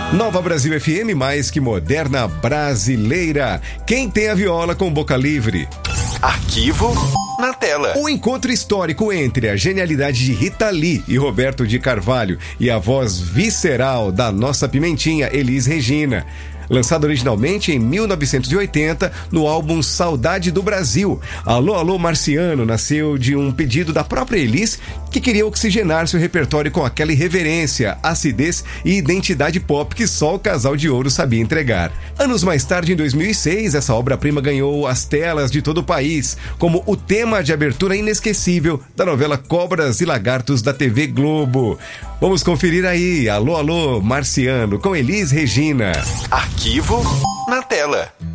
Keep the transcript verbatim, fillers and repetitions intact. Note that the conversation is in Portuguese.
Nova Brasil F M, mais que moderna brasileira. Quem tem a viola com boca livre? Arquivo na tela. O encontro histórico entre a genialidade de Rita Lee e Roberto de Carvalho e a voz visceral da nossa pimentinha Elis Regina. Lançado originalmente em mil novecentos e oitenta no álbum Saudade do Brasil. Alô, Alô Marciano nasceu de um pedido da própria Elis, que queria oxigenar seu repertório com aquela irreverência, acidez e identidade pop que só o Casal de Ouro sabia entregar. Anos mais tarde, em dois mil e seis, essa obra-prima ganhou as telas de todo o país, como o tema de abertura inesquecível da novela Cobras e Lagartos da T V Globo. Vamos conferir aí, Alô, Alô Marciano, com Elis Regina. Arquivo na tela.